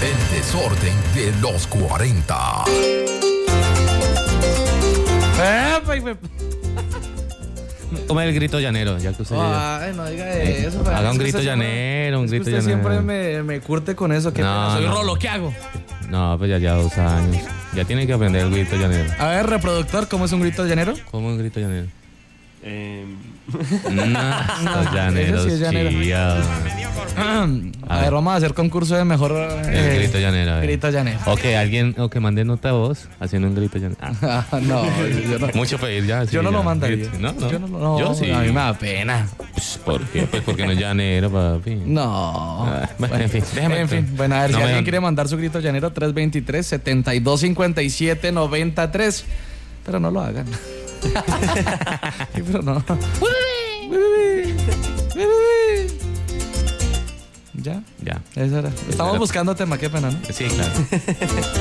El desorden de los 40. Toma el grito llanero, ya que usted Ay, no diga eso. haga un es que grito usted llanero, un grito usted llanero. siempre me curte con eso. Que No, soy no. Rolo, ¿qué hago? No, pues ya 2 años. Ya tiene que aprender el grito llanero. A ver, reproductor, ¿cómo es un grito llanero? ¿Cómo un grito llanero? Ese Los llaneros, sí es llanero. chillados. A ver, vamos a hacer concurso de mejor El grito llanero. a ver. grito llanero. O que alguien, o que mande nota de voz haciendo un grito llanero. Ah, No, yo no. mucho pedir ya. sí, Yo no ya. lo mandaría. No, no. Yo no, Yo sí. A mí me da pena. Pues, ¿por qué? Pues porque no es llanero, papi. No. Bueno, en fin, déjame. En fin, bueno, a ver, No si me alguien dan- quiere mandar su grito llanero, 323-7257-93. Pero no lo hagan. Sí, pero no. Ya, Ya. esa era. Estamos buscando tema, qué pena, ¿no? Sí, claro.